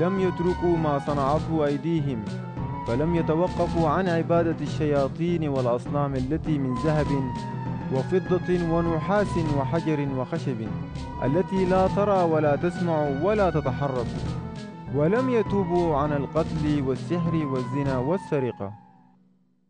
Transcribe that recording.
لم يتركوا ما صنعته أيديهم، فلم يتوقفوا عن عبادة الشياطين والأصنام التي من ذهب وفضة ونحاس وحجر وخشب، التي لا ترى ولا تسمع ولا تتحرك. ولم يتوبوا عن القتل والسحر والزنا والسرقة.